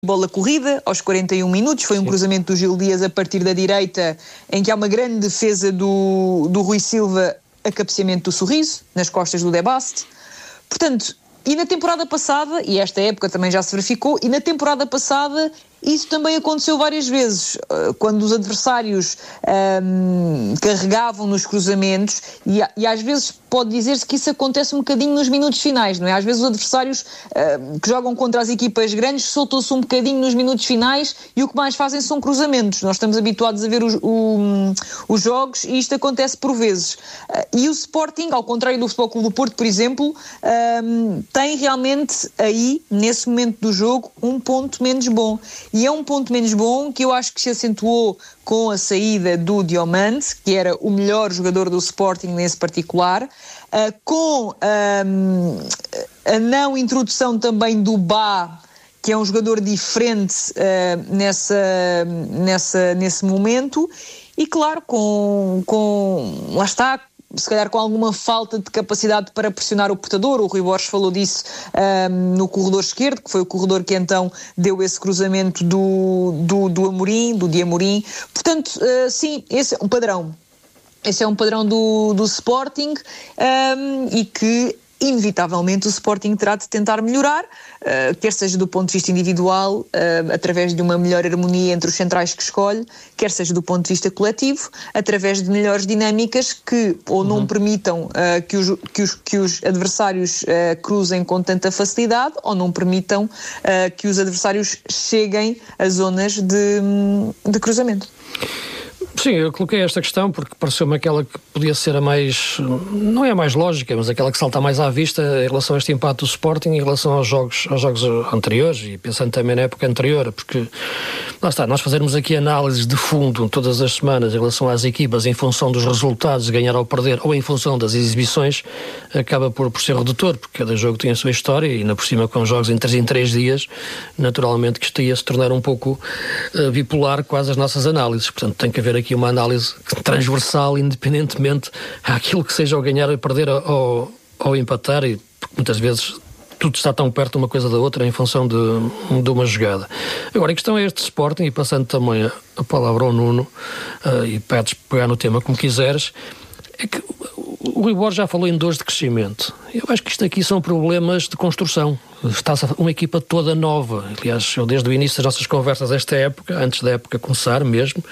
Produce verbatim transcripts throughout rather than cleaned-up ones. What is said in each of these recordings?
bola corrida, aos quarenta e um minutos, foi um Sim. cruzamento do Gil Dias a partir da direita, em que há uma grande defesa do, do Rui Silva, a cabeceamento do Sorriso, nas costas do De Bast. Portanto, e na temporada passada, e esta época também já se verificou, e na temporada passada isso também aconteceu várias vezes, quando os adversários um, carregavam nos cruzamentos, e, e às vezes pode dizer-se que isso acontece um bocadinho nos minutos finais, não é? Às vezes os adversários uh, que jogam contra as equipas grandes soltam-se um bocadinho nos minutos finais e o que mais fazem são cruzamentos. Nós estamos habituados a ver os, o, os jogos e isto acontece por vezes. Uh, e o Sporting, ao contrário do Futebol Clube do Porto, por exemplo, um, tem realmente aí, nesse momento do jogo, um ponto menos bom. E é um ponto menos bom que eu acho que se acentuou com a saída do Diomande, que era o melhor jogador do Sporting nesse particular, uh, com um, a não introdução também do Bá, que é um jogador diferente uh, nessa, nessa, nesse momento, e claro, com, com lá está, se calhar com alguma falta de capacidade para pressionar o portador. O Rui Borges falou disso um, no corredor esquerdo, que foi o corredor que então deu esse cruzamento do, do, do Amorim, do Di Amorim. Portanto, uh, sim, esse é um padrão. Esse é um padrão do, do Sporting um, e que inevitavelmente o Sporting terá de tentar melhorar, uh, quer seja do ponto de vista individual, uh, através de uma melhor harmonia entre os centrais que escolhe, quer seja do ponto de vista coletivo, através de melhores dinâmicas que ou não uhum. permitam uh, que, os, que, os, que os adversários uh, cruzem com tanta facilidade, ou não permitam uh, que os adversários cheguem a zonas de, de cruzamento. Sim, eu coloquei esta questão porque pareceu-me aquela que podia ser a mais, não é a mais lógica, mas aquela que salta mais à vista em relação a este empate do Sporting em relação aos jogos, aos jogos anteriores e pensando também na época anterior, porque lá está, nós fazermos aqui análises de fundo todas as semanas em relação às equipas em função dos resultados, ganhar ou perder, ou em função das exibições, acaba por, por ser redutor, porque cada jogo tem a sua história e ainda por cima com jogos em três em três dias, naturalmente que isto ia se tornar um pouco uh, bipolar quase as nossas análises, portanto tem que haver aqui uma análise transversal, independentemente àquilo que seja ao ganhar ou perder ou, ou empatar, e muitas vezes tudo está tão perto uma coisa da outra em função de, de uma jogada. Agora, a questão é este Sporting, e passando também a, a palavra ao Nuno, uh, e pedes pegar no tema como quiseres, é que o Rui Borges já falou em dores de crescimento. Eu acho que isto aqui são problemas de construção. Está uma equipa toda nova. Aliás, eu desde o início das nossas conversas esta época, antes da época começar mesmo,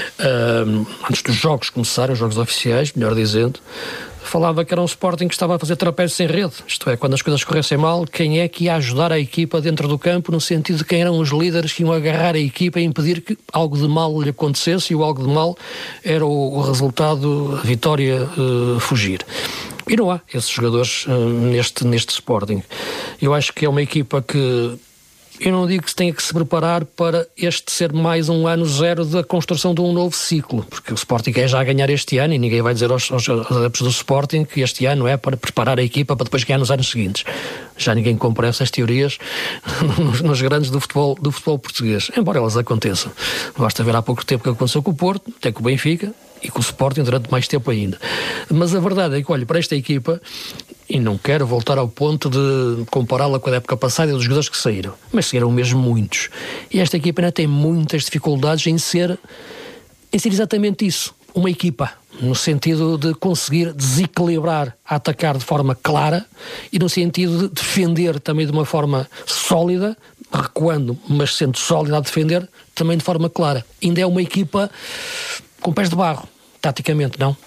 uh, antes dos jogos começarem, os jogos oficiais, melhor dizendo, falava que era um Sporting que estava a fazer trapézio sem rede. Isto é, quando as coisas corressem mal, quem é que ia ajudar a equipa dentro do campo, no sentido de quem eram os líderes que iam agarrar a equipa e impedir que algo de mal lhe acontecesse, e o algo de mal era o, o resultado, a vitória, uh, fugir. E não há esses jogadores uh, neste, neste Sporting. Eu acho que é uma equipa que, eu não digo que se tenha que se preparar para este ser mais um ano zero da construção de um novo ciclo, porque o Sporting é já a ganhar este ano e ninguém vai dizer aos, aos adeptos do Sporting que este ano é para preparar a equipa para depois ganhar nos anos seguintes. Já ninguém compra essas teorias nos, nos grandes do futebol, do futebol português, embora elas aconteçam. Basta ver há pouco tempo o que aconteceu com o Porto, até com o Benfica e com o Sporting durante mais tempo ainda. Mas a verdade é que, olha, para esta equipa, e não quero voltar ao ponto de compará-la com a época passada e dos jogadores que saíram, mas saíram mesmo muitos. E esta equipa ainda tem muitas dificuldades em ser, em ser exatamente isso, uma equipa, no sentido de conseguir desequilibrar, atacar de forma clara e no sentido de defender também de uma forma sólida, recuando, mas sendo sólida a defender também de forma clara. Ainda é uma equipa com pés de barro, taticamente, não?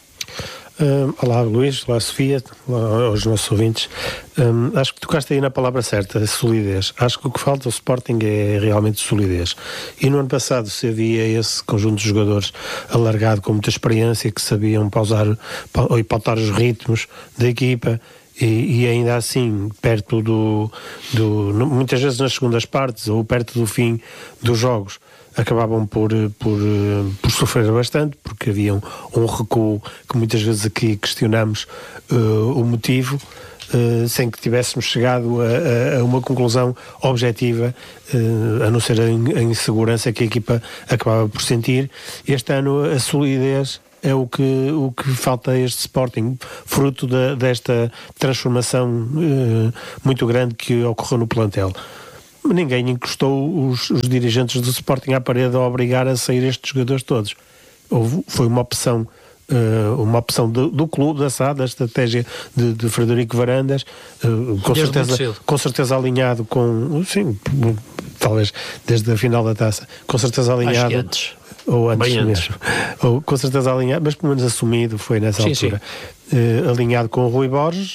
Uh, olá Luís, olá Sofia, olá aos nossos ouvintes. Um, acho que tocaste aí na palavra certa, solidez. Acho que o que falta ao Sporting é realmente solidez. E no ano passado se havia esse conjunto de jogadores alargado com muita experiência, que sabiam pausar ou pautar os ritmos da equipa. E, e ainda assim, perto do, do... muitas vezes nas segundas partes ou perto do fim dos jogos, acabavam por, por, por sofrer bastante, porque havia um, um recuo que muitas vezes aqui questionamos uh, o motivo, uh, sem que tivéssemos chegado a, a, a uma conclusão objetiva, uh, a não ser a, a insegurança que a equipa acabava por sentir. Este ano a solidez é o que, o que falta a este Sporting, fruto da, desta transformação uh, muito grande que ocorreu no plantel. ninguém encostou os, os dirigentes do Sporting à parede a obrigar a sair estes jogadores todos. Houve, foi uma opção, uh, uma opção do, do clube, da S A D, da estratégia de, de Frederico Varandas, uh, com, certeza, com certeza alinhado com, sim, talvez desde a final da taça, com certeza alinhado. Acho que antes. Ou antes Bem mesmo, antes. Ou com certeza alinhado, mas pelo menos assumido foi nessa sim, altura, uh, alinhado com o Rui Borges,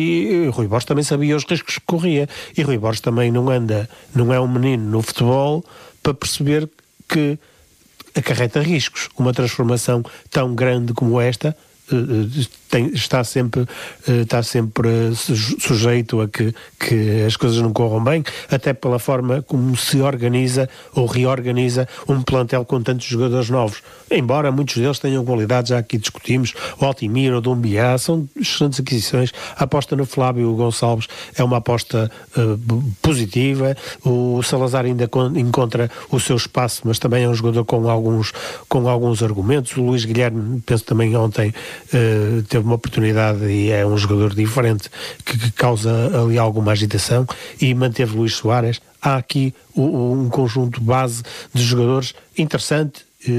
e uh, Rui Borges também sabia os riscos que corria, e Rui Borges também não anda, não é um menino no futebol para perceber que acarreta riscos. Uma transformação tão grande como esta uh, tem, está sempre, uh, está sempre uh, sujeito a que, que as coisas não corram bem, até pela forma como se organiza ou reorganiza um plantel com tantos jogadores novos. Embora muitos deles tenham qualidades, já aqui discutimos, o Altimir, o Dumbiá, são excelentes aquisições. A aposta no Flávio Gonçalves é uma aposta uh, positiva. O Salazar ainda con- encontra o seu espaço, mas também é um jogador com alguns, com alguns argumentos. O Luís Guilherme, penso também ontem, uh, teve uma oportunidade e é um jogador diferente que, que causa ali alguma agitação, e manteve Luís Soares. Há aqui o, o, um conjunto base de jogadores interessante e,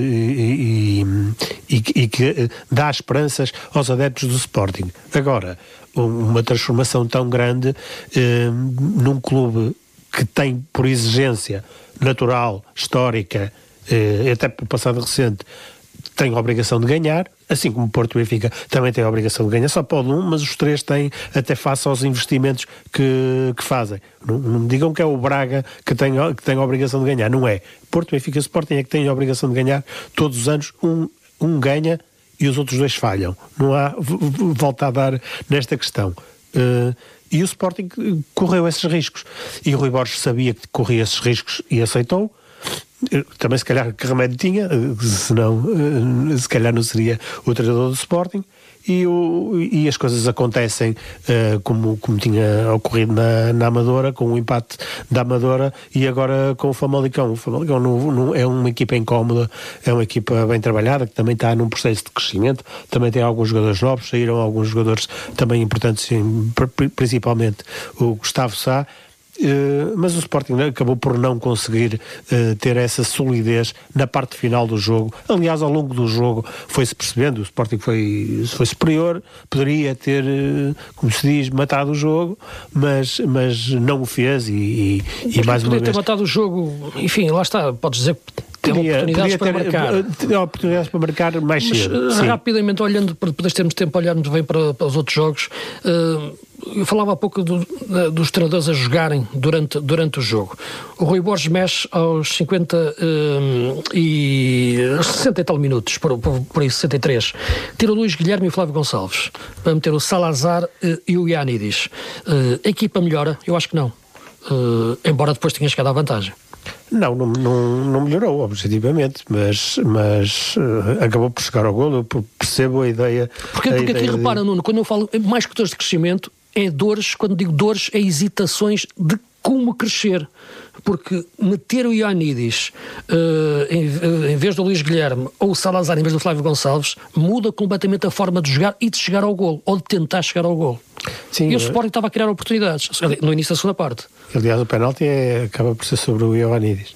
e, e, e que dá esperanças aos adeptos do Sporting. Agora, uma transformação tão grande eh, num clube que tem, por exigência natural, histórica, eh, até por passado recente, tem a obrigação de ganhar, assim como Porto e Benfica também têm a obrigação de ganhar. Só pode um, mas os três têm, até face aos investimentos que, que fazem. Não, não me digam que é o Braga que tem, que tem a obrigação de ganhar. Não é. Porto, Benfica e Sporting é que têm a obrigação de ganhar. Todos os anos um, um ganha e os outros dois falham. Não há volta a dar nesta questão. Uh, e o Sporting correu esses riscos. E o Rui Borges sabia que corria esses riscos e aceitou. Também se calhar que remédio tinha, senão se calhar não seria o treinador do Sporting, e, o, e as coisas acontecem uh, como, como tinha ocorrido na, na Amadora, com o empate da Amadora, e agora com o Famalicão. O Famalicão não, não, é uma equipa incómoda, é uma equipa bem trabalhada, que também está num processo de crescimento, também tem alguns jogadores novos, saíram alguns jogadores também importantes, sim, principalmente o Gustavo Sá. Uh, mas o Sporting acabou por não conseguir uh, ter essa solidez na parte final do jogo. Aliás, ao longo do jogo foi-se percebendo, o Sporting foi, foi superior, poderia ter, uh, como se diz, matado o jogo, mas, mas não o fez, e, e, e mais uma vez... Podia ter matado o jogo, enfim, lá está, podes dizer que tem Podia, oportunidades para ter, marcar. Tem oportunidades para marcar mais Mas, cedo. rapidamente, olhando, para depois termos tempo a olharmos bem para, para os outros jogos, uh, eu falava há pouco do, dos treinadores a jogarem durante, durante o jogo. O Rui Borges mexe aos cinquenta uh, e sessenta e tal minutos, por, por, por isso, sessenta e três. Tira o Luís Guilherme e o Flávio Gonçalves para meter o Salazar uh, e o Ioannidis. Uh, a equipa melhora? Eu acho que não. Uh, embora depois tenha chegado à vantagem. Não, não, não, não melhorou objetivamente, mas, mas uh, acabou por chegar ao golo. Eu percebo a ideia. Porque, a porque ideia aqui, de... repara, Nuno, quando eu falo mais que dores de crescimento, é dores, quando digo dores, é hesitações de como crescer. Porque meter o Ioannidis uh, em, em vez do Luís Guilherme, ou o Salazar em vez do Flávio Gonçalves, muda completamente a forma de jogar e de chegar ao golo, ou de tentar chegar ao golo. Sim, e o Sporting estava a criar oportunidades no início da segunda parte. Aliás, o penalti é, acaba por ser sobre o Ioannidis.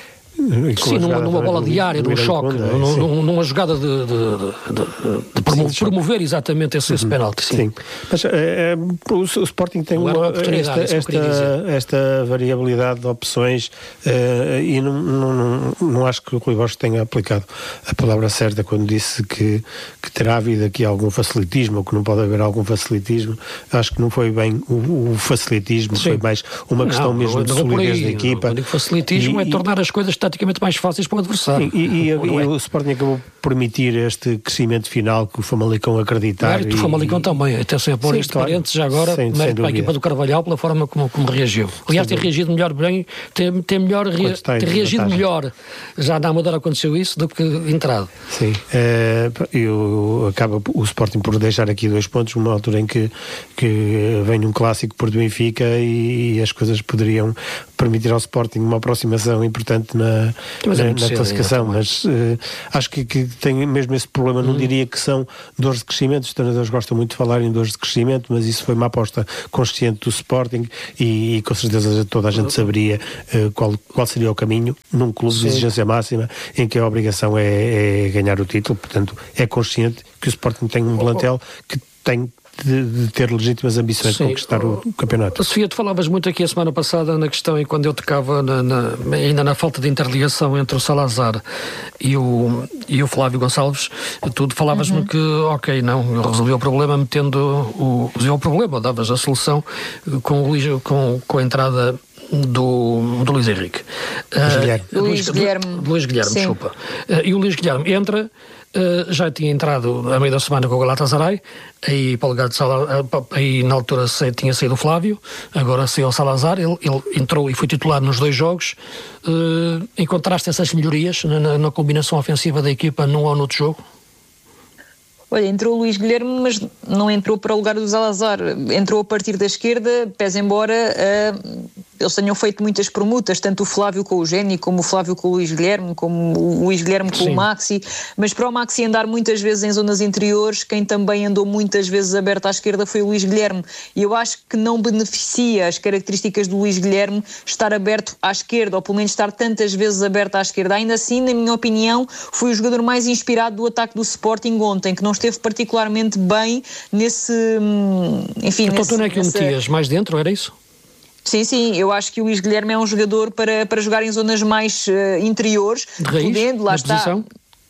Sim, numa, numa bola de área, num choque, é, num, numa jogada de, de, de, de promover, sim, promover exatamente esse, esse penalti. Sim. Sim. Mas é, o, o Sporting tem uma, uma esta, esta, esta variabilidade de opções, uh, e não, não, não, não acho que o Rui Borges tenha aplicado a palavra certa quando disse que, que terá havido aqui algum facilitismo, ou que não pode haver algum facilitismo. Acho que não foi bem o, o facilitismo, sim, foi mais uma questão não, mesmo não, de solidez da equipa. O facilitismo e, é tornar as coisas taticamente mais fáceis para o adversário. E, e, e, e o Sporting acabou por permitir este crescimento final que o Famalicão acreditar. Mérito do Famalicão também, até sem pôr este claro, parênteses já agora, sem, mérito sem para a equipa do Carvalhal pela forma como, como reagiu. Aliás, tem reagido melhor bem, tem, tem, melhor, rea, tem reagido vantagem. melhor, já na Amadora aconteceu isso, do que entrado. Sim, é, eu, acaba o Sporting por deixar aqui dois pontos, numa altura em que, que vem um clássico Porto Benfica, e, e as coisas poderiam permitir ao Sporting uma aproximação importante na na, mas é na, na classificação, ainda, mas uh, acho que, que tem mesmo esse problema. Hum. Não diria que são dores de crescimento, os treinadores gostam muito de falar em dores de crescimento, mas isso foi uma aposta consciente do Sporting e, e com certeza toda a gente saberia uh, qual, qual seria o caminho num clube Sim. de exigência máxima em que a obrigação é, é ganhar o título. Portanto, é consciente que o Sporting tem um plantel que tem De, de ter legítimas ambições Sim. de conquistar o, o campeonato. Sofia, tu falavas muito aqui a semana passada na questão, e quando eu tocava na, na, ainda na falta de interligação entre o Salazar e o, e o Flávio Gonçalves, tu falavas-me uhum. que, ok, não, eu resolvi o problema metendo o, resolvi o problema, davas a solução com, o, com, com a entrada do, do Luís Henrique. Luís Guilherme. Uh, Luís Guilherme. Luís Guilherme, Sim. desculpa. Uh, e o Luís Guilherme entra. Uh, já tinha entrado a meio da semana com o Galatasaray, aí, para o lugar de Sala, aí na altura tinha saído o Flávio, agora saiu o Salazar, ele, ele entrou e foi titular nos dois jogos. Uh, encontraste essas melhorias na, na combinação ofensiva da equipa num ou noutro jogo? Olha, entrou o Luís Guilherme, mas não entrou para o lugar do Salazar, entrou a partir da esquerda, pese embora uh, eles tenham feito muitas permutas, tanto o Flávio com o Géni, como o Flávio com o Luís Guilherme, como o Luís Guilherme com Sim. o Maxi, mas para o Maxi andar muitas vezes em zonas interiores, quem também andou muitas vezes aberto à esquerda foi o Luís Guilherme, e eu acho que não beneficia as características do Luís Guilherme estar aberto à esquerda, ou pelo menos estar tantas vezes aberto à esquerda. Ainda assim, na minha opinião, foi o jogador mais inspirado do ataque do Sporting ontem, que não esteve particularmente bem nesse, enfim... Então nesse, tu não é que o nessa... metias mais dentro, era isso? Sim, sim, eu acho que o Luís Guilherme é um jogador para, para jogar em zonas mais uh, interiores, de raiz, podendo, lá na está... posição?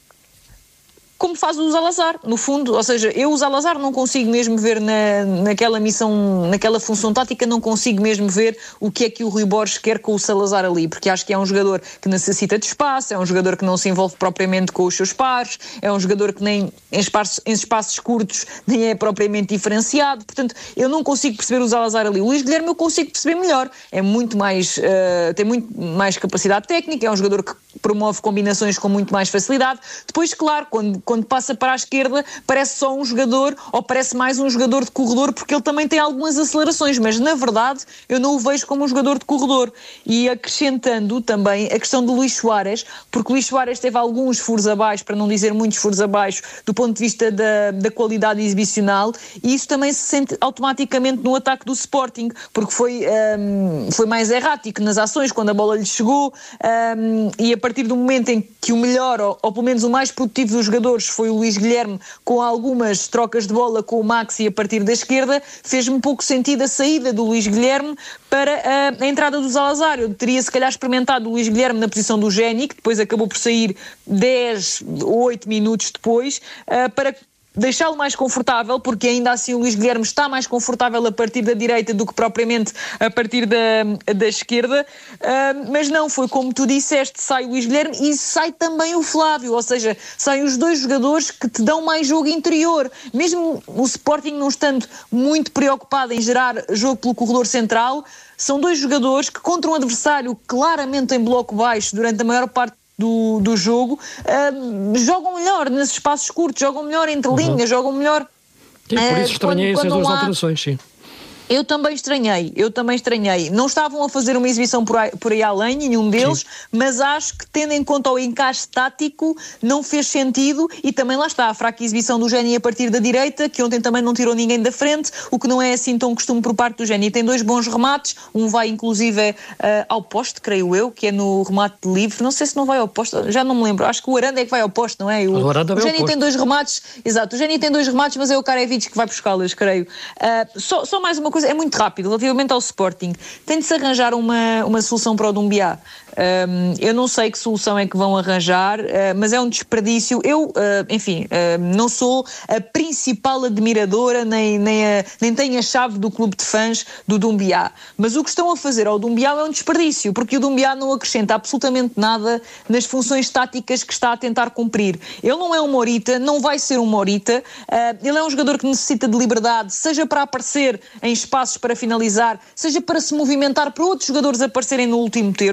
Como faz o Salazar, no fundo, ou seja, eu o Salazar não consigo mesmo ver na, naquela missão, naquela função tática, não consigo mesmo ver o que é que o Rui Borges quer com o Salazar ali, porque acho que é um jogador que necessita de espaço, é um jogador que não se envolve propriamente com os seus pares, é um jogador que nem em espaços, em espaços curtos nem é propriamente diferenciado, portanto, eu não consigo perceber o Salazar ali. O Luís Guilherme eu consigo perceber melhor, é muito mais, uh, tem muito mais capacidade técnica, é um jogador que promove combinações com muito mais facilidade. Depois, claro, quando quando passa para a esquerda parece só um jogador, ou parece mais um jogador de corredor, porque ele também tem algumas acelerações, mas na verdade eu não o vejo como um jogador de corredor. E acrescentando também a questão do Luís Soares, porque o Luís Soares teve alguns furos abaixo, para não dizer muitos furos abaixo, do ponto de vista da, da qualidade exibicional, e isso também se sente automaticamente no ataque do Sporting, porque foi, um, foi mais errático nas ações quando a bola lhe chegou, um, e a partir do momento em que o melhor, ou, ou pelo menos o mais produtivo dos jogadores foi o Luís Guilherme, com algumas trocas de bola com o Maxi a partir da esquerda, fez-me pouco sentido a saída do Luís Guilherme para a, a entrada do Salazar. Eu teria se calhar experimentado o Luís Guilherme na posição do Géni, que depois acabou por sair dez ou oito minutos depois, uh, para deixá-lo mais confortável, porque ainda assim o Luís Guilherme está mais confortável a partir da direita do que propriamente a partir da, da esquerda, uh, mas não, foi como tu disseste, sai o Luís Guilherme e sai também o Flávio, ou seja, saem os dois jogadores que te dão mais jogo interior, mesmo o Sporting não estando muito preocupado em gerar jogo pelo corredor central, são dois jogadores que contra um adversário claramente em bloco baixo durante a maior parte Do, do jogo, uh, jogam melhor nesses espaços curtos, jogam melhor entre uhum. linhas, jogam melhor. Sim, por isso estranhei uh, essas duas há... alterações, sim. Eu também estranhei, eu também estranhei. Não estavam a fazer uma exibição por aí, por aí além, nenhum deles, sim. Mas acho que, tendo em conta o encaixe tático, não fez sentido, e também lá está a fraca exibição do Géni a partir da direita, que ontem também não tirou ninguém da frente, o que não é assim tão costume por parte do Géni. Tem dois bons remates, um vai inclusive uh, ao poste, creio eu, que é no remate de livre, não sei se não vai ao poste, já não me lembro, acho que o Aranda é que vai ao poste, não é? O, o, o Géni tem dois remates, exato, o Géni tem dois remates, mas é o Karevic que vai buscá-las, creio. Uh, só, só mais uma coisa, é muito rápido, relativamente ao Sporting, tem de se arranjar uma, uma solução para o Doumbia. Um, eu não sei que solução é que vão arranjar, uh, mas é um desperdício. Eu, uh, enfim, uh, não sou a principal admiradora, nem, nem, a, nem tenho a chave do clube de fãs do Doumbia, mas o que estão a fazer ao Doumbia é um desperdício, porque o Doumbia não acrescenta absolutamente nada nas funções táticas que está a tentar cumprir. Ele não é um Morita, não vai ser um Morita, uh, ele é um jogador que necessita de liberdade, seja para aparecer em espaços para finalizar, seja para se movimentar para outros jogadores aparecerem no último terço. Ele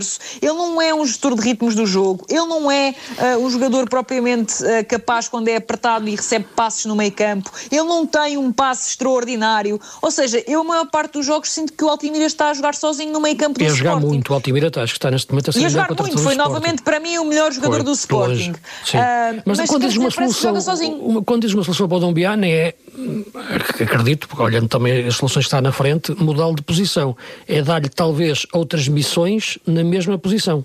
ele não é um gestor de ritmos do jogo, ele não é uh, um jogador propriamente uh, capaz quando é apertado e recebe passes no meio campo, ele não tem um passe extraordinário, ou seja, eu a maior parte dos jogos sinto que o Altimira está a jogar sozinho no meio campo do Sporting. E a jogar Sporting. muito, o Altimira está, acho que está neste momento a ser E a jogar muito, foi novamente para mim o melhor jogador foi, do Sporting. Sim. Uh, mas, mas quando diz uma solução, uma, quando diz uma solução para o Doumbia, nem é, acredito, porque olhando também as soluções que está na frente, mudá-lo de posição, é dar-lhe talvez outras missões na mesma posição.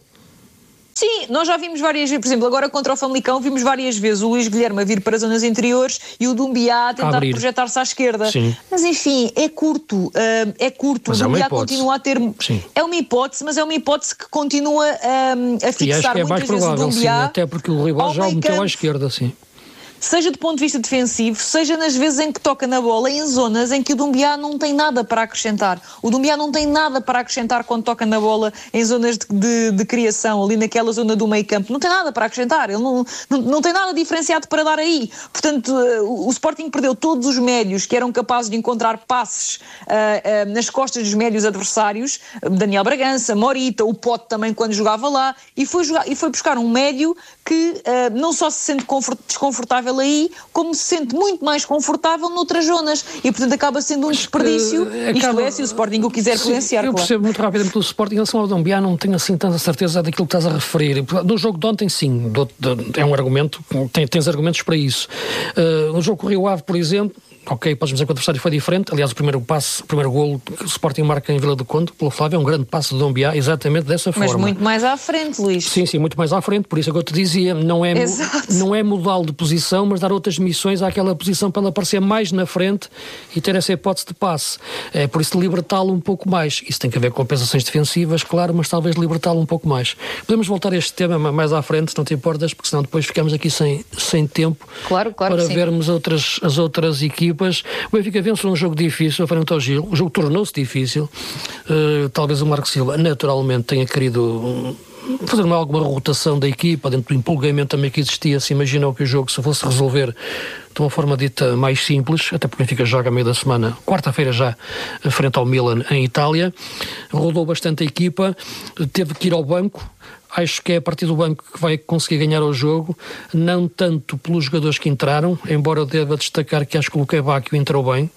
Sim, nós já vimos várias vezes, por exemplo, agora contra o Famalicão, vimos várias vezes o Luís Guilherme a vir para as zonas interiores e o Doumbia a tentar Abrir. projetar-se à esquerda. Sim. Mas enfim, é curto, uh, é curto. Mas o Doumbia é continua a ter... Sim. É uma hipótese, mas é uma hipótese que continua um, a fixar e acho que é muitas mais vezes provável, o Doumbia. Sim, até porque o rival já o meteu à esquerda, sim. Seja do ponto de vista defensivo, seja nas vezes em que toca na bola, em zonas em que o Doumbia não tem nada para acrescentar. O Doumbia não tem nada para acrescentar quando toca na bola em zonas de, de, de criação, ali naquela zona do meio campo. Não tem nada para acrescentar, ele não, não, não tem nada diferenciado para dar aí. Portanto, o, o Sporting perdeu todos os médios que eram capazes de encontrar passes uh, uh, nas costas dos médios adversários, Daniel Bragança, Morita, o Pote também quando jogava lá, e foi, jogar, e foi buscar um médio que uh, não só se sente confort, desconfortável aí, como se sente muito mais confortável noutras zonas e portanto acaba sendo um desperdício, acaba... isto é, se o Sporting o quiser potenciar. Eu percebo claro. muito rapidamente o Sporting em relação ao Doumbia, não tenho assim tanta certeza daquilo que estás a referir. No jogo de ontem sim, do, do, é um argumento, tem, tens argumentos para isso. Uh, no jogo com o Rio Ave, por exemplo, ok, podes dizer que o adversário foi diferente. Aliás, o primeiro passe, o primeiro golo que o Sporting marca em Vila do Conde, pelo Flávio, é um grande passe do Doumbia, exatamente dessa Mas forma. Mas muito mais à frente, Luís. Sim, sim, muito mais à frente, por isso é que eu te dizia, não é, não é mudá-lo de posição, mas dar outras missões àquela posição para ele aparecer mais na frente e ter essa hipótese de passe. É por isso libertá-lo um pouco mais. Isso tem que haver compensações defensivas, claro, mas talvez libertá-lo um pouco mais. Podemos voltar a este tema mais à frente, se não te importas, porque senão depois ficamos aqui sem, sem tempo claro, claro para vermos outras, as outras equipas. O Benfica vence um jogo difícil frente ao Gil, o jogo tornou-se difícil, uh, talvez o Marco Silva naturalmente tenha querido um, fazer uma, alguma rotação da equipa dentro do empolgamento também que existia. Se imaginou que o jogo se fosse resolver de uma forma dita mais simples, até porque o Benfica joga a meio da semana, quarta-feira já, frente ao Milan em Itália, rodou bastante a equipa, teve que ir ao banco. Acho que é a partir do banco que vai conseguir ganhar o jogo, não tanto pelos jogadores que entraram, embora eu deva destacar que acho que o Luque Bacchio entrou bem,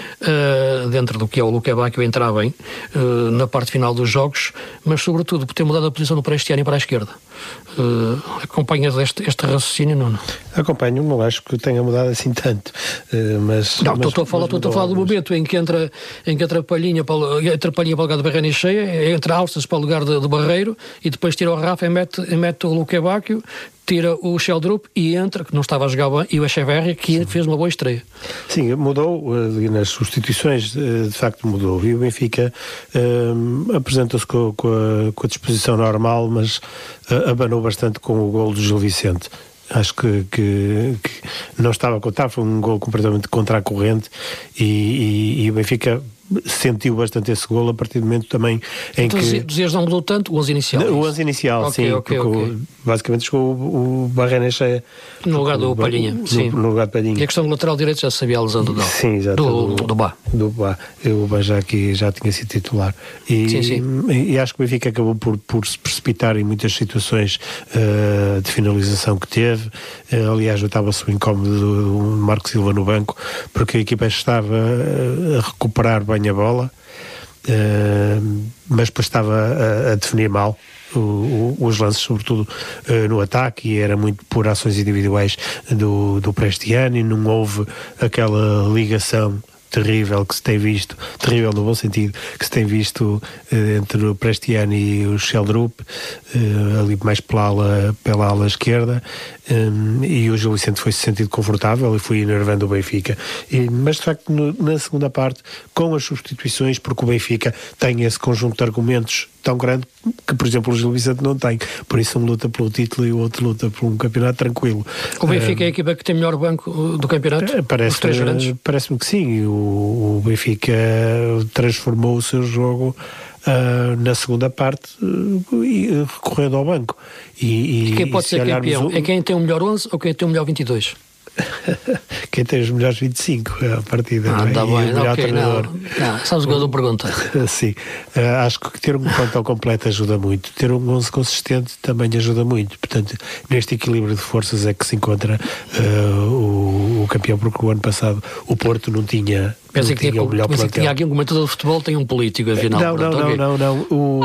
uh, dentro do que é o Luque Bacchio entrar bem, uh, na parte final dos jogos, mas sobretudo por ter mudado a posição do Prestiani para a esquerda. Uh, acompanhas este, este raciocínio, Nuno? Acompanho, não acho que tenha mudado assim tanto, uh, mas... Não, estou a falar, estou a falar do momento em que entra, em que entra a Palhinha para, entra a Palhinha para o lugar de Barreira cheia, entra Alças para o lugar de, de Barreiro, e depois tira o Rafa e mete, mete o Luque Bacchio, tira o Sheldrup e entra, que não estava a jogar bem, e o Echeverri, que Sim. fez uma boa estreia. Sim, mudou, nas substituições, de facto mudou, e o Benfica um, apresentou-se com, com, a, com a disposição normal, mas uh, abanou bastante com o golo do Gil Vicente. Acho que, que, que não estava a contar, foi um golo completamente contra a corrente, e, e, e o Benfica sentiu bastante esse golo a partir do momento também em então, que... Dizias não mudou tanto o onze inicial? O onze inicial, okay, sim, okay, porque okay. O, basicamente chegou o, o Barreira cheia no lugar do o, Palhinha, no, sim. No lugar do Palhinha. E a questão do lateral direito já sabia a lesão do Dal. Sim, exato. Do, do, do Bá. Do Bá. O Bá já aqui já tinha sido titular. E, sim, sim. E, e acho que o Benfica acabou por, por se precipitar em muitas situações uh, de finalização que teve. Uh, aliás, eu estava-se o incómodo do, do Marco Silva no banco, porque a equipa estava a recuperar bem a bola. Uh, mas depois estava a, a definir mal o, o, os lances, sobretudo uh, no ataque, e era muito por ações individuais do, do Prestiani. Não houve aquela ligação terrível que se tem visto, terrível no bom sentido, que se tem visto uh, entre o Prestiani e o Sheldrup, uh, ali mais pela ala, pela ala esquerda, um, e o Gil Vicente foi-se sentido confortável e foi enervando o Benfica. E, mas de facto no, na segunda parte, com as substituições, porque o Benfica tem esse conjunto de argumentos tão grande que, por exemplo, o Gil Vicente não tem, por isso um luta pelo título e o outro luta por um campeonato tranquilo. O Benfica uh, é a equipa que tem melhor banco do campeonato? Parece, os três grandes? Parece-me que sim. O, o Benfica transformou o seu jogo uh, na segunda parte uh, e, recorrendo ao banco. E, e quem pode e ser se campeão? o... É quem tem o melhor onze ou quem tem o melhor vinte e dois? quem tem os melhores vinte e cinco a partida. Ah, não é? Tá E bem, o melhor ok, treinador. não, não, sabes o que eu estou a perguntar? Sim, uh, acho que ter um plantel completo ajuda muito, ter um onze consistente também ajuda muito, portanto neste equilíbrio de forças é que se encontra uh, o, o campeão, porque o ano passado o Porto não tinha, Pensa não que, tinha, tinha o melhor pensa que tinha plantel. aqui um comentador de futebol, tem um político, afinal. Não, não, Pronto, não, okay. não, não, o...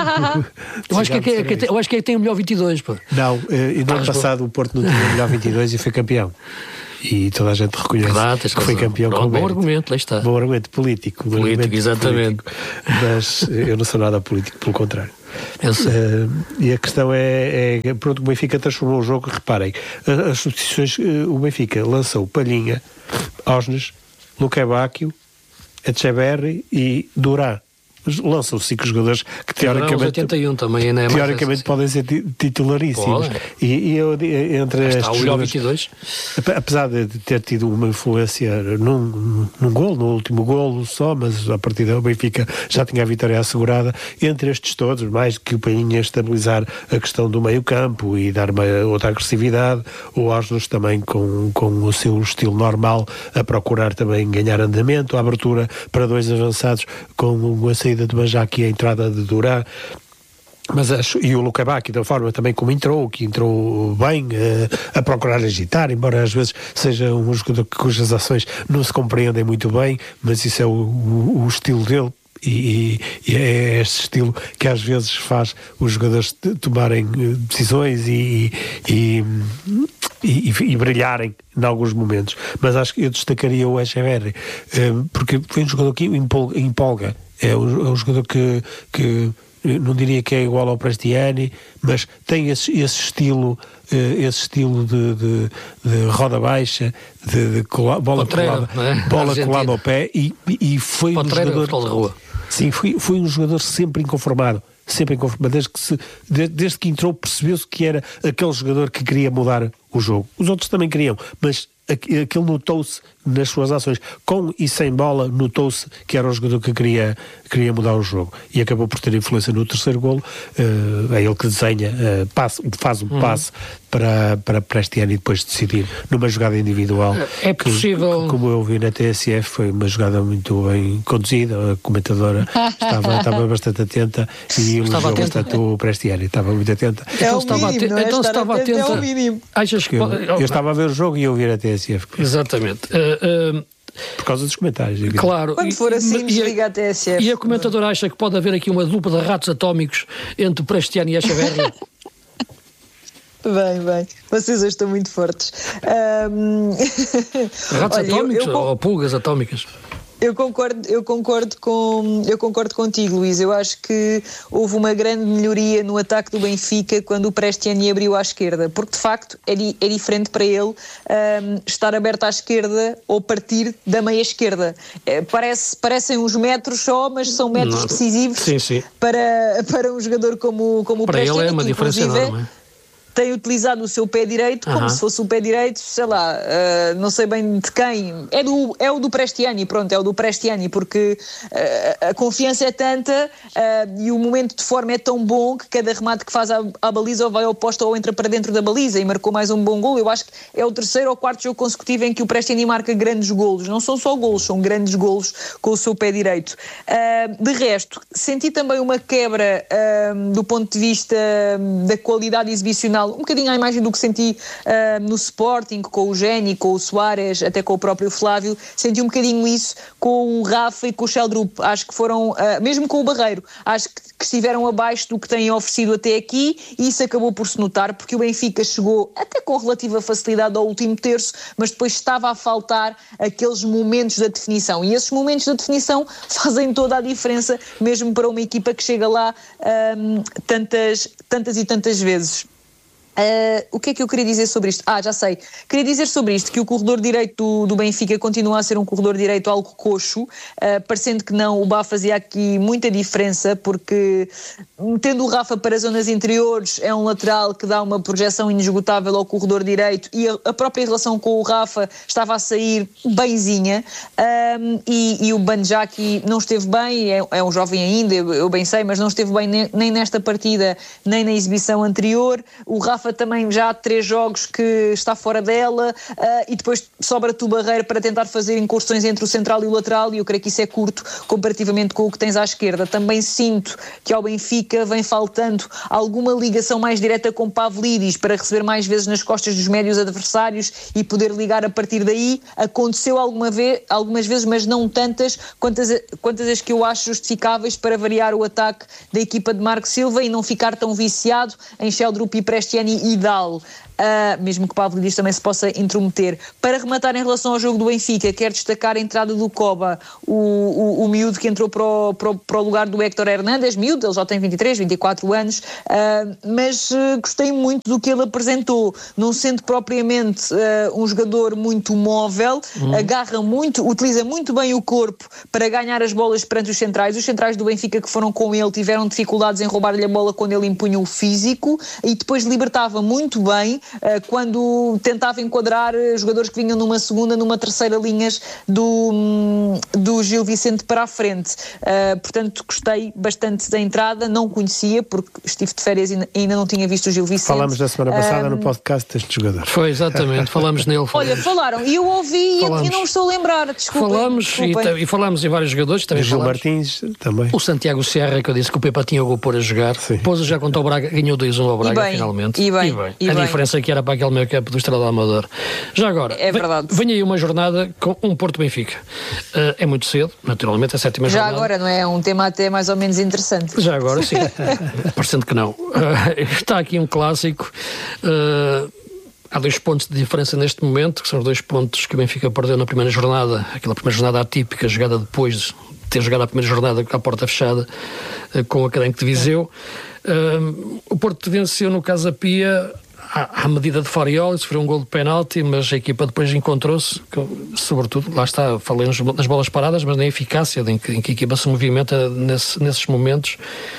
eu, acho que é, que é, que é, eu acho que é que tem o melhor vinte e dois, pô. Não, uh, e no ano passado o Porto não tinha o melhor vinte e dois e foi campeão. E toda a gente reconhece Verdade, que foi campeão com bom mérito. argumento, lá está. Bom argumento político. Político, argumento exatamente. Político. Mas eu não sou nada político, pelo contrário. Uh, e a questão é, é pronto, o Benfica transformou o jogo. Reparem, as substituições, o Benfica lançou Palhinha, Osnes, Luque Bacchio, Echeverri e Duran. Lançam cinco jogadores que teoricamente, oitenta e um também, não é? teoricamente assim. podem ser titularíssimos. Pode. E, e eu, entre Está estes o melhor vinte e dois. Apesar de ter tido uma influência num, num gol, no último golo só, mas a partir daí o Benfica já tinha a vitória assegurada. Entre estes todos, mais que o Palhinha estabilizar a questão do meio campo e dar uma outra agressividade, o Oslos também com, com o seu estilo normal a procurar também ganhar andamento, a abertura para dois avançados com a saída de Manjaki e a entrada de Duran. Mas acho, e o Luque Bacchio, da forma também como entrou, que entrou bem, uh, a procurar agitar, embora às vezes seja um jogador cujas ações não se compreendem muito bem, mas isso é o, o, o estilo dele. E, e é este estilo que às vezes faz os jogadores tomarem decisões e, e, e, e brilharem em alguns momentos. Mas acho que eu destacaria o Echeverri, um, porque foi um jogador que empolga, empolga. É, um, é um jogador que, que não diria que é igual ao Prestiani, mas tem esse, esse estilo, esse estilo de, de, de roda baixa, de, de cola, bola, Potreiro, colada, é? bola colada ao pé, e, e foi Potreiro, um jogador... de rua. Sim, foi, foi um jogador sempre inconformado. Sempre inconformado. Desde que, se, de, desde que entrou, percebeu-se que era aquele jogador que queria mudar o jogo. Os outros também queriam, mas aquele notou-se nas suas ações, com e sem bola, notou-se que era o jogador que queria, queria mudar o jogo, e acabou por ter influência no terceiro golo. Uh, é ele que desenha, uh, passe, faz um uhum. passe para, para Prestiani e depois decidir numa jogada individual. É possível... Que, como eu vi na T S F, foi uma jogada muito bem conduzida, a comentadora estava, estava bastante atenta e elogiou bastante o Prestiani, estava muito atenta. É então estava mínimo, atenta, então estava atenta. É o mínimo. Achas que eu, eu estava a ver o jogo e eu vi a T S F. Exatamente. Uh, uh, Por causa dos comentários. Digo. Claro. Quando for assim, desliga a T S F. E a comentadora acha que pode haver aqui uma dupla de ratos atómicos entre Prestiani e Echeverri? Bem, bem. Vocês hoje estão muito fortes. Um... Ratos Olha, atómicos eu, eu... ou pulgas atómicas? Eu concordo, eu, concordo com, eu concordo contigo, Luís. Eu acho que houve uma grande melhoria no ataque do Benfica quando o Prestiani abriu à esquerda, porque de facto é, di, é diferente para ele um, estar aberto à esquerda ou partir da meia esquerda. É, parece, parecem uns metros só, mas são metros Não. decisivos sim, sim. Para, para um jogador como, como o para Prestiani. Para ele é uma diferença enorme. Tem utilizado o seu pé direito como uh-huh. se fosse o pé direito, sei lá, uh, não sei bem de quem. É, do, é o do Prestiani, pronto, é o do Prestiani, porque uh, a confiança é tanta uh, e o momento de forma é tão bom que cada remate que faz à, à baliza ou vai ao posto ou entra para dentro da baliza, e marcou mais um bom gol. Eu acho que é o terceiro ou quarto jogo consecutivo em que o Prestiani marca grandes golos. Não são só golos, são grandes golos com o seu pé direito. Uh, de resto, senti também uma quebra uh, do ponto de vista da qualidade exibicional, um bocadinho à imagem do que senti uh, no Sporting, com o Géni, com o Soares, até com o próprio Flávio. Senti um bocadinho isso com o Rafa e com o Sheldrup. Acho que foram, uh, mesmo com o Barreiro, acho que, que estiveram abaixo do que têm oferecido até aqui, e isso acabou por se notar, porque o Benfica chegou até com relativa facilidade ao último terço, mas depois estava a faltar aqueles momentos da definição, e esses momentos da definição fazem toda a diferença, mesmo para uma equipa que chega lá um, tantas, tantas e tantas vezes. Uh, o que é que eu queria dizer sobre isto? Ah, já sei. Queria dizer sobre isto que o corredor direito do, do Benfica continua a ser um corredor direito algo coxo, uh, parecendo que não, o Bá fazia aqui muita diferença, porque metendo o Rafa para zonas interiores é um lateral que dá uma projeção inesgotável ao corredor direito, e a, a própria relação com o Rafa estava a sair benzinha, um, e, e o Manjaki não esteve bem, é, é um jovem ainda, eu, eu bem sei, mas não esteve bem nem, nem nesta partida nem na exibição anterior. O Rafa Rafa também já há três jogos que está fora dela, uh, e depois sobra-te o Barreiro para tentar fazer incursões entre o central e o lateral, e eu creio que isso é curto comparativamente com o que tens à esquerda. Também sinto que ao Benfica vem faltando alguma ligação mais direta com Pavlidis para receber mais vezes nas costas dos médios adversários e poder ligar a partir daí. Aconteceu alguma vez, algumas vezes, mas não tantas quantas, quantas as que eu acho justificáveis para variar o ataque da equipa de Marco Silva e não ficar tão viciado em Sheldrup e Prestiani e Dal. Uh, mesmo que Pavlidis também se possa intrometer. Para rematar em relação ao jogo do Benfica, quero destacar a entrada do Koba, o, o, o miúdo que entrou para o, para, o, para o lugar do Héctor Hernández, miúdo, ele já tem vinte e três, vinte e quatro anos, uh, mas uh, gostei muito do que ele apresentou, não sendo propriamente uh, um jogador muito móvel, uhum. agarra muito, utiliza muito bem o corpo para ganhar as bolas perante os centrais. Os centrais do Benfica que foram com ele tiveram dificuldades em roubar-lhe a bola quando ele impunha o físico, e depois libertava muito bem quando tentava enquadrar jogadores que vinham numa segunda, numa terceira linhas do, do Gil Vicente para a frente. Uh, portanto, gostei bastante da entrada, não conhecia, porque estive de férias e ainda não tinha visto o Gil Vicente. Falámos da semana passada um, no podcast deste jogador. Foi, exatamente, falámos nele. Olha, falaram, e eu ouvi falamos. e não me estou a lembrar, desculpem. Falámos desculpem. E, e falámos em vários jogadores. Também o Gil Martins também. O Santiago Serra, que eu disse que o Pepa tinha o pôr a jogar. Pôs já contra o Braga, ganhou dois a um ao Braga, e bem, finalmente. E bem, e bem. E a bem. diferença é que era para aquele meio campo do Estrela da Amadora. Já agora, é verdade. Vem, vem aí uma jornada com um Porto Benfica. Uh, é muito cedo, naturalmente, a sétima Já jornada. Já agora, não é? Um tema até mais ou menos interessante. Já agora, sim. Parecendo que não. Uh, está aqui um clássico. Uh, há dois pontos de diferença neste momento, que são os dois pontos que o Benfica perdeu na primeira jornada, aquela primeira jornada atípica, jogada depois de ter jogado a primeira jornada com a porta fechada, uh, com o Académico de Viseu. Uh, o Porto venceu no Casa Pia à, à medida de Farioli, sofreu um gol de penalti, mas a equipa depois encontrou-se, sobretudo, lá está, falei nas bolas paradas, mas na eficácia em que, em que a equipa se movimenta nesse, nesses momentos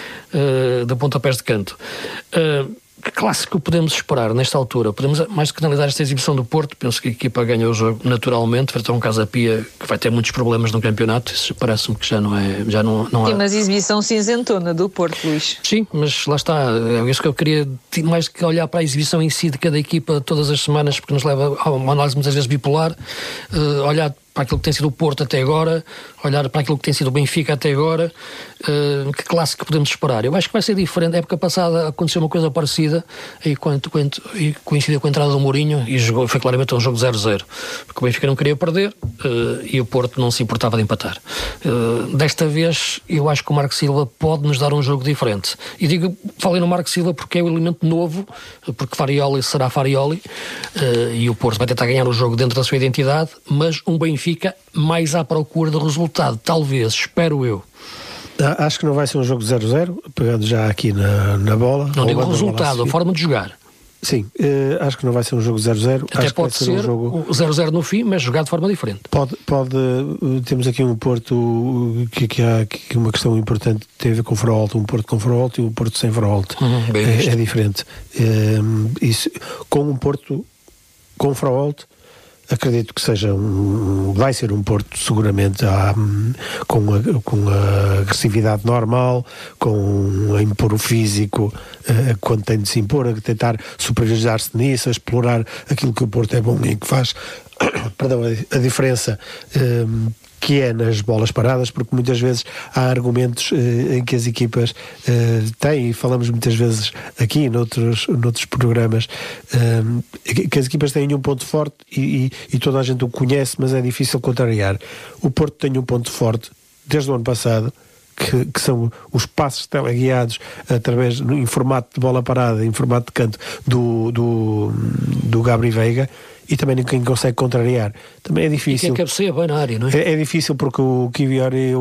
uh, de pontapés de canto. Uh, Que clássico podemos esperar nesta altura? Podemos mais do que analisar esta exibição do Porto. Penso que a equipa ganha o jogo naturalmente, frente a um Casa Pia que vai ter muitos problemas no campeonato. Isso parece-me que já não é. Já não, não há... Sim, mas exibição cinzentona do Porto, Luís. Sim, mas lá está. É isso que eu queria, mais do que olhar para a exibição em si de cada equipa todas as semanas, porque nos leva a uma análise muitas vezes bipolar, uh, olhar para aquilo que tem sido o Porto até agora, olhar para aquilo que tem sido o Benfica até agora, uh, que clássico podemos esperar? Eu acho que vai ser diferente. A época passada aconteceu uma coisa parecida, e, quando, quando, e coincidiu com a entrada do Mourinho, e jogou, foi claramente um jogo zero a zero, porque o Benfica não queria perder, uh, e o Porto não se importava de empatar. Uh, desta vez, eu acho que o Marco Silva pode nos dar um jogo diferente. E digo, falei no Marco Silva porque é um elemento novo, porque Farioli será Farioli, uh, e o Porto vai tentar ganhar o jogo dentro da sua identidade, mas um Benfica fica mais à procura do resultado, talvez, espero eu. Acho que não vai ser um jogo zero a zero, pegando já aqui na, na bola. Não digo o resultado, a forma de jogar. Sim, uh, acho que não vai ser um jogo zero a zero. Até acho pode que vai ser, ser um jogo... zero a zero no fim, mas jogado de forma diferente. Pode, pode uh, temos aqui um Porto que, que há que uma questão importante tem a ver com Fraude, um Porto com Fraude e um Porto sem Fraude. Uhum, é, é diferente. Uh, isso, com um Porto com Fraude, acredito que seja um, vai ser um Porto seguramente à, com, a, com a agressividade normal, com a impor o físico uh, quando tem de se impor, a tentar superiorizar-se nisso, a explorar aquilo que o Porto é bom e que faz perdão, a, a diferença um, que é nas bolas paradas, porque muitas vezes há argumentos uh, em que as equipas uh, têm, e falamos muitas vezes aqui noutros, noutros programas, uh, que as equipas têm um ponto forte e, e, e toda a gente o conhece, mas é difícil contrariar. O Porto tem um ponto forte desde o ano passado, que, que são os passos teleguiados através, em formato de bola parada, em formato de canto do, do, do Gabri Veiga, e também ninguém consegue contrariar. Também é difícil. E quem cabeceia bem na área, não é? É, é difícil porque o Kivior e o,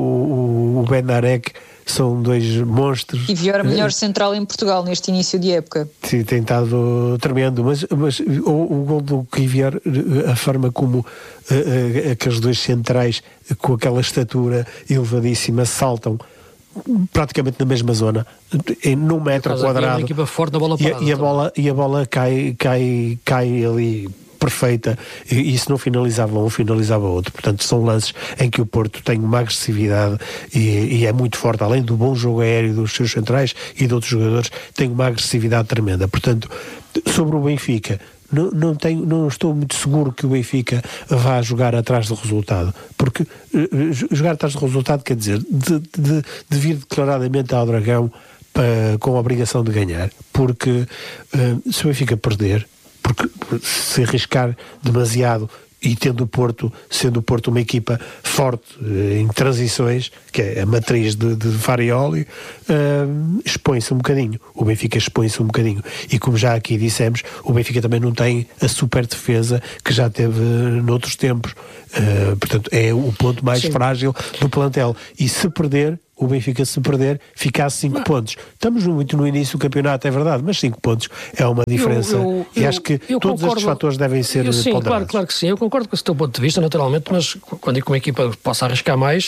o, o Benarek são dois monstros. Kivior, melhor central em Portugal neste início de época. Sim, tem estado tremendo, mas, mas o, o gol do Kivior, a forma como uh, uh, aqueles dois centrais com aquela estatura elevadíssima saltam praticamente na mesma zona, em num metro quadrado, uma equipa forte na bola parada, e, e a bola e a bola cai cai cai ali perfeita, e, e se não finalizava um, finalizava outro. Portanto, são lances em que o Porto tem uma agressividade e, e é muito forte, além do bom jogo aéreo dos seus centrais e de outros jogadores, tem uma agressividade tremenda. Portanto, sobre o Benfica, Não, não, tenho, não estou muito seguro que o Benfica vá jogar atrás do resultado, porque uh, jogar atrás do resultado quer dizer de, de, de vir declaradamente ao Dragão uh, com a obrigação de ganhar, porque uh, se o Benfica perder, porque se arriscar demasiado e tendo o Porto, sendo o Porto uma equipa forte uh, em transições, que é a matriz de, de Farioli, uh, expõe-se um bocadinho. O Benfica expõe-se um bocadinho. E como já aqui dissemos, o Benfica também não tem a super defesa que já teve uh, noutros tempos. Uh, portanto, é o ponto mais Sim. frágil do plantel. E se perder, o Benfica, se perder, fica a cinco pontos. Estamos muito no início do campeonato, é verdade, mas cinco pontos é uma diferença. Eu, eu, e eu, acho que todos concordo, estes fatores devem ser eu, sim, ponderados. Claro, claro que sim. Eu concordo com esse teu ponto de vista, naturalmente, mas quando digo que uma equipa possa arriscar mais,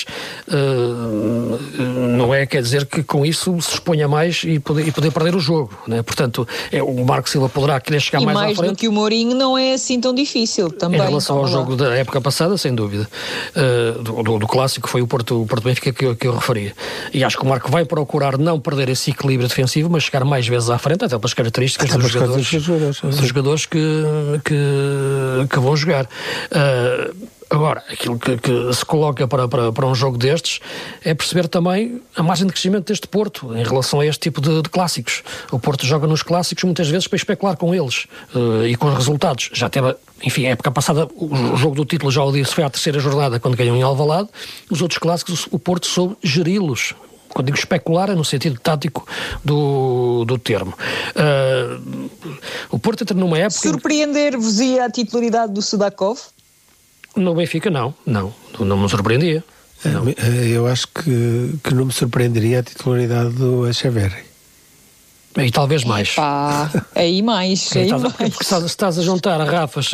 uh, não é, quer dizer que com isso se exponha mais e poder, e poder perder o jogo, né? Portanto, é, o Marco Silva poderá querer chegar e mais, mais à frente. E mais do que o Mourinho não é assim tão difícil também. Em relação ao jogo da época passada, sem dúvida. Uh, do, do, do clássico foi o Porto, o Porto Benfica que eu, que eu referia. E acho que o Marco vai procurar não perder esse equilíbrio defensivo, mas chegar mais vezes à frente, até pelas características até dos jogadores, jogadores, dos jogadores que, que, que vão jogar. Uh, Agora, aquilo que, que se coloca para, para, para um jogo destes é perceber também a margem de crescimento deste Porto em relação a este tipo de, de clássicos. O Porto joga nos clássicos muitas vezes para especular com eles uh, e com os resultados. Já teve, enfim, a época passada o jogo do título, já o disse, foi à terceira jornada quando ganhou em Alvalade. Os outros clássicos o Porto soube geri-los. Quando digo especular é no sentido tático do, do termo. Uh, o Porto entra numa época... Surpreender-vos-ia a titularidade do Sudakov? No Benfica não, não, não me surpreendia. Não. Eu acho que, que não me surpreenderia a titularidade do Echeverri. E talvez mais. Epá, aí mais, aí estás, mais. Porque estás, estás a juntar a Rafas,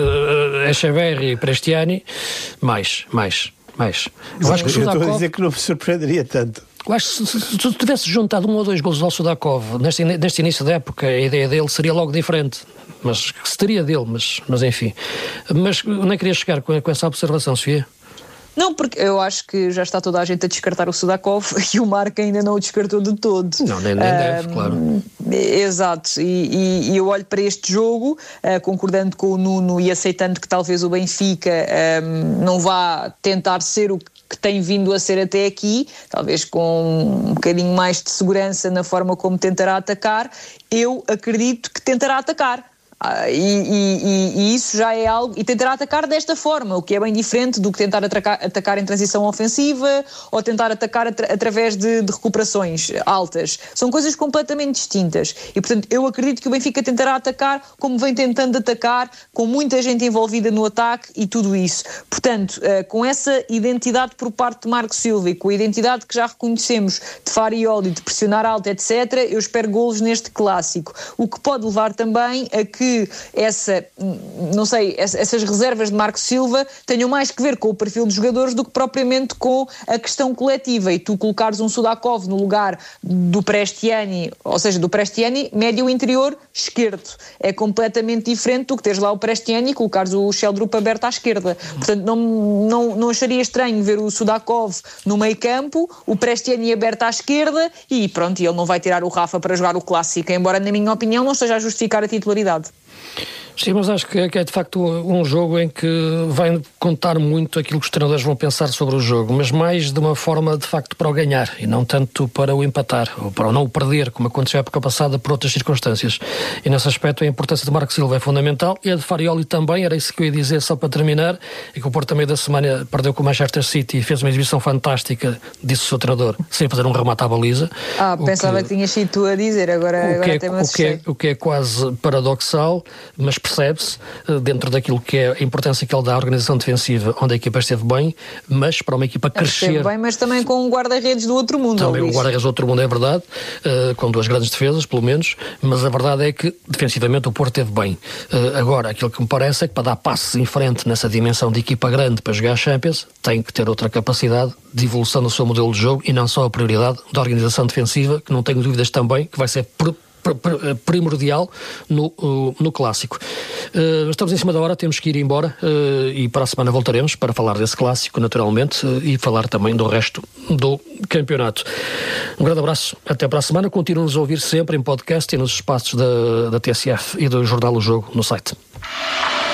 Echeverri e Prestiani, mais, mais, mais. Eu, acho que eu estou a dizer que não me surpreenderia tanto. Eu acho que se, se tu tivesse juntado um ou dois golos ao Sudakov neste, neste início da época, a ideia dele seria logo diferente. Mas se teria dele, mas, mas enfim. Mas nem queria chegar com, com essa observação, Sofia? Não, porque eu acho que já está toda a gente a descartar o Sudakov e o Marco ainda não o descartou de todo. Não, nem, nem um, deve, claro. Exato, e, e, e eu olho para este jogo, uh, concordando com o Nuno e aceitando que talvez o Benfica um, não vá tentar ser o que tem vindo a ser até aqui, talvez com um bocadinho mais de segurança na forma como tentará atacar. Eu acredito que tentará atacar. Ah, e, e, e isso já é algo, e tentará atacar desta forma, o que é bem diferente do que tentar atacar, atacar em transição ofensiva ou tentar atacar atra, através de, de recuperações altas. São coisas completamente distintas e, portanto, eu acredito que o Benfica tentará atacar como vem tentando atacar, com muita gente envolvida no ataque e tudo isso. Portanto, uh, com essa identidade por parte de Marco Silva e com a identidade que já reconhecemos de Farioli, de pressionar alto, etcétera, eu espero golos neste clássico, o que pode levar também a que que essa, não sei, essas reservas de Marco Silva tenham mais que ver com o perfil dos jogadores do que propriamente com a questão coletiva, e tu colocares um Sudakov no lugar do Prestiani, ou seja, do Prestiani médio interior esquerdo, é completamente diferente do que teres lá o Prestiani e colocares o Sheldrup aberto à esquerda. Portanto, não, não, não acharia estranho ver o Sudakov no meio campo, o Prestiani aberto à esquerda e pronto, e ele não vai tirar o Rafa para jogar o clássico, embora na minha opinião não esteja a justificar a titularidade. Sim, mas acho que é de facto um jogo em que vai contar muito aquilo que os treinadores vão pensar sobre o jogo, mas mais de uma forma de facto para o ganhar e não tanto para o empatar ou para o não o perder, como aconteceu a época passada por outras circunstâncias. E nesse aspecto a importância de Marco Silva é fundamental e a de Farioli também, era isso que eu ia dizer só para terminar, e que o Porto também da semana perdeu com o Manchester City e fez uma exibição fantástica, disse o seu treinador, sem fazer um remate à baliza. Ah, pensava que, que tinhas sido tu a dizer, agora, o agora que até me é, o, que é, o que é quase paradoxal, mas percebe-se dentro daquilo que é a importância que ele dá à organização defensiva, onde a equipa esteve bem, mas para uma equipa crescer... Esteve bem, mas também com um guarda-redes do outro mundo. Também um guarda-redes do outro mundo, é verdade, uh, com duas grandes defesas, pelo menos, mas a verdade é que defensivamente o Porto esteve bem. Uh, agora, aquilo que me parece é que para dar passos em frente nessa dimensão de equipa grande para jogar a Champions, tem que ter outra capacidade de evolução no seu modelo de jogo e não só a prioridade da organização defensiva, que não tenho dúvidas também que vai ser primordial no, no clássico. Uh, estamos em cima da hora, temos que ir embora uh, e para a semana voltaremos para falar desse clássico, naturalmente, uh, e falar também do resto do campeonato. Um grande abraço, até para a semana. Continuem-nos a ouvir sempre em podcast e nos espaços da, da T S F e do Jornal O Jogo no site.